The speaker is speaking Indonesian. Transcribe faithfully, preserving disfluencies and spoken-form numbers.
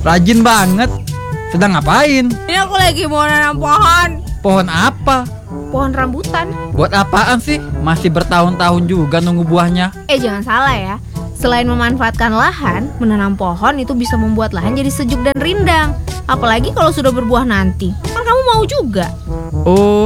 Rajin banget. Sedang ngapain? Ini aku lagi mau nanam pohon. Pohon apa? Pohon rambutan. Buat apaan sih? Masih bertahun-tahun juga nunggu buahnya. Eh jangan salah ya. Selain memanfaatkan lahan, menanam pohon itu bisa membuat lahan jadi sejuk dan rindang. Apalagi kalau sudah berbuah nanti. Kan kamu mau juga. Oh,